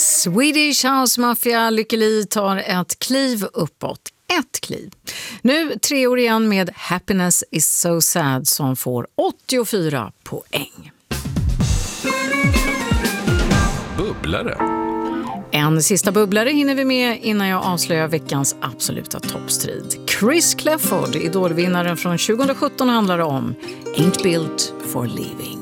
Swedish House Mafia, Lykke Li tar ett kliv uppåt. Ett kliv. Nu 3 år igen med Happiness is so sad som får 84 poäng. Bubblare. En sista bubblare hinner vi med innan jag avslöjar veckans absoluta toppstrid. Chris Clafford, idolvinnaren från 2017, handlar om Ain't Built for Living.